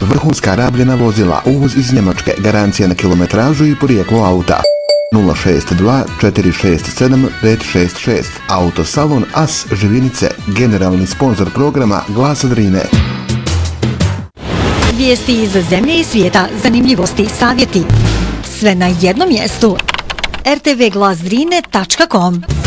vrhunska rabljena vozila, uvoz iz Njemačke, garancija na kilometražu i porijeklo auta. 062 467 566. Autosalon As Živinice, generalni sponzor programa Glasa Drine. Vijesti iz zemlje i svijeta, zanimljivosti, savjeti. Sve na jednom mjestu. rtvglasdrine.com